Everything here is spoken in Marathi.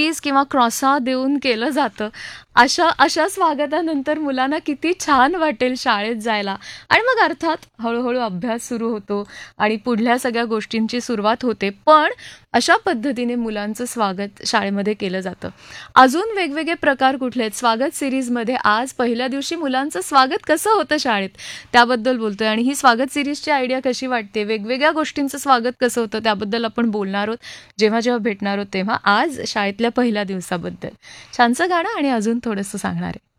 कुकीज किंवा क्रॉसा देऊन केलं जातं. अशा अशा स्वागतानंतर मुलांना किती छान वाटेल शाळेत जायला. आणि मग अर्थात हळूहळू अभ्यास सुरू होतो आणि पुढल्या सगळ्या गोष्टींची सुरुवात होते. पण अशा पद्धतीने मुलांचं स्वागत शाळेमध्ये केलं जातं. अजून वेगवेगळे प्रकार कुठले आहेत? स्वागत सिरीजमध्ये आज पहिल्या दिवशी मुलांचं स्वागत कसं होतं शाळेत त्याबद्दल बोलतोय. आणि ही स्वागत सिरीजची आयडिया कशी वाटते, वेगवेगळ्या गोष्टींचं स्वागत कसं होतं त्याबद्दल आपण बोलणार आहोत जेव्हा जेव्हा भेटणार आहोत तेव्हा. आज शाळेतल्या पहिल्या दिवसाबद्दल छानसं गाणं आणि अजून थोडंसं सांगणार आहे.